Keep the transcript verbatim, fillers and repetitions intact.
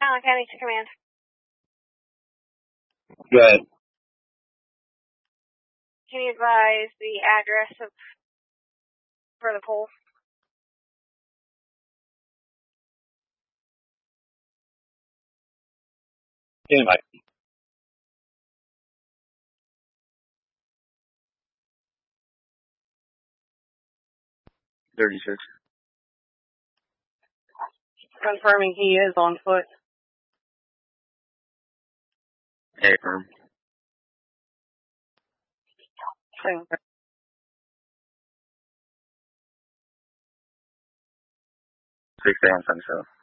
Allen County to command. Good. Can you advise the address of for the pole? Stand by. thirty-six. Confirming he is on foot. A firm. Same. six A M seven seven.